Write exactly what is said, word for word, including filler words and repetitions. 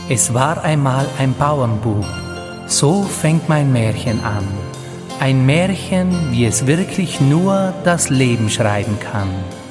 Es war einmal ein Bauernbub, so fängt mein Märchen an. Ein Märchen, wie es wirklich nur das Leben schreiben kann.